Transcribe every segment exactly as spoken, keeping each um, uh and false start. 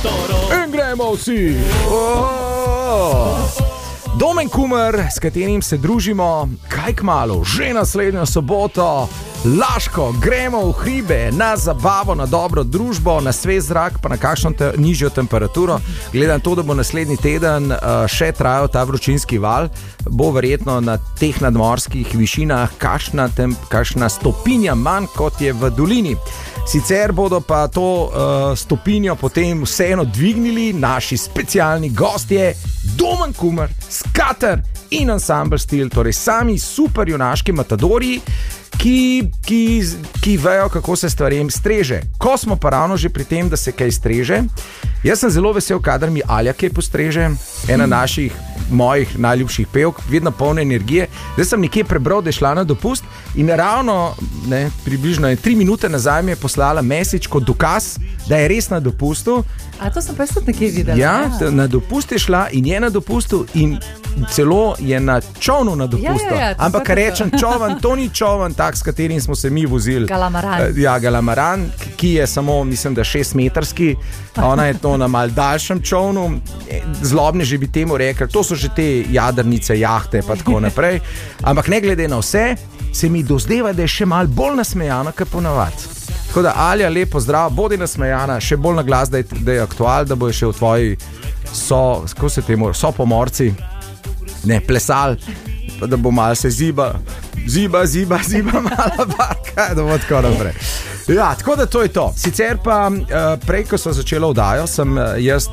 In gremo vsi. Oh. Domen Kumer, s katerim se družimo, kaj kmalu, že naslednjo soboto, Laško, gremo v hribe, na zabavo, na dobro družbo, na svež zrak, pa na kakšno te, nižjo temperaturo. Gledam to, da bo naslednji teden uh, še trajal ta vročinski val, bo verjetno na teh nadmorskih višinah kakšna, tem, kakšna stopinja manj, kot je v dolini. Sicer bodo pa to uh, stopinjo potem vseeno dvignili naši specialni gostje, Domen Kumer, Skater in Ensemble Stil, torej sami super junaški matadori, ki, ki, ki vejo, kako se stvarem streže. Ko smo pa ravno že pri tem, da se kaj streže, jaz sem zelo vesel, kadar mi Alja kaj postreže, ena naših mojih najljubših pevk, vedno polne energije. Zdaj sem nekje prebral, da je šla na dopust in ravno ne, približno tri minute nazaj mi je poslala message kot dokaz, da je res na dopustu. A to sem pa tudi nekje videla. Ja, ja, na dopust je šla in je na dopustu in celo je na čovnu na dopustu. Ja, ja, ja, ampak rečem čovan, to ni čovan tak, s katerim smo se mi vozili. Galamaran. Ja, Galamaran, ki je samo, mislim, da šestmetrski. Ona je to na mal daljšem čovnu. Zlobneži bi temu rekli, to so že te jadrnice, jahte pa tako naprej. Ampak ne glede na vse, se mi dozdeva, da je še mal bolj nasmejana, kot ponavadi. Tako da, Alja, lepo zdrav, bodi nasmejana, še bolj na glas, da je, da je aktual, da bo še v tvoji so, kako se temu, so pomorci, ne, plesal, pa da bo malo se ziba, ziba, ziba, ziba, malo barka, da bo tako naprej. Ja, tako da to je to. Sicer pa prej, ko so začela vdajo, sem jaz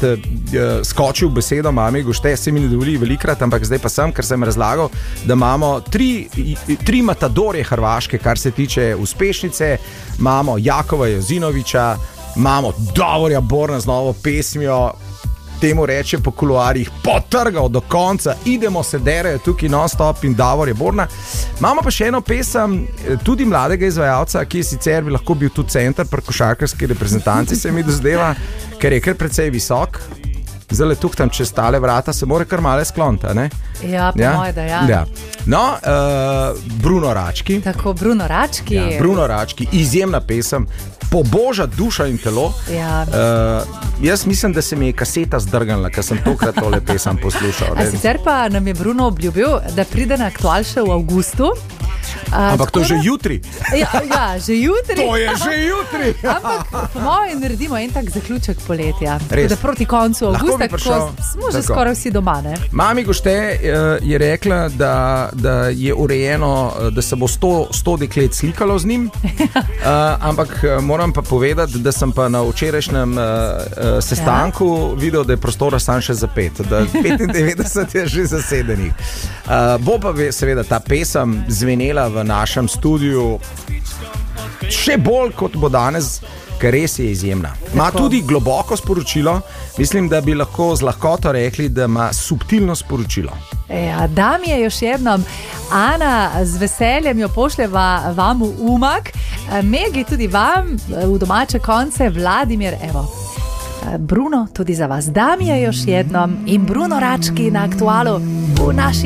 skočil besedo mami Gošte, se mi ne dovoli velikrat, ampak zdaj pa sem, ker sem razlagal, da imamo tri, tri matadorje hrvaške, kar se tiče uspešnice. Imamo Jakova Jozinovića, imamo Davorja Borna z novo pesmijo, temu reče po kuloarjih, potrgal do konca, idemo se derajo tukaj non-stop in Davorja Borna. Imamo pa še eno pesem, tudi mladega izvajalca, ki je sicer bi lahko bil tudi center pri košarkarski reprezentanci, se mi dozdeva, ker je kar precej visok. Zdaj tukaj tam čez tale vrata se mora kar male skloniti, ne? Ja, po ja? moje, da ja. ja. No, uh, Bruno Rački. Tako, Bruno Rački. Ja, Bruno Rački, izjemna pesem, poboža duša in telo. Ja. Uh, jaz mislim, da se mi je kaseta zdrgnila, ker sem tokrat tole pesem poslušal. A sicer pa nam je Bruno obljubil, da pride na Aktual še v avgustu. Uh, Ampak to je že jutri. Ja, ja, že jutri. To je že jutri. Ampak po mojem naredimo en tak zaključek poletja. Da proti koncu avgusta, ko smo že tako skoraj vsi doma. Ne? Mami Gošte uh, je rekla, da, da je urejeno, da se bo sto, sto deklet slikalo z njim. Uh, ampak moram pa povedati, da sem pa na včerajšnjem uh, uh, sestanku ja. videl, da je prostora sam še za pet. Da petindevetdeset je že zasedenih. Uh, bo pa seveda ta pesem zvenela v našem studiu še bolj kot bo danes, ker res je izjemna. Ima tudi globoko sporočilo, mislim, da bi lahko z lahkoto rekli, da ima subtilno sporočilo. Ja, da mi je još jednom, Ana, z veseljem jo pošljeva vam v umak, Megi tudi vam v domače konce, Vladimir, evo, Bruno tudi za vas. Da mi je još jednom in Bruno Rački na Aktualu v naši